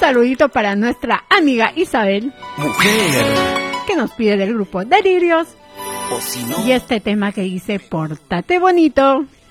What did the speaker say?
saludito para nuestra amiga Isabel, Mujer. que nos pide del grupo Delirios. O si no. Y este tema que dice, pórtate bonito.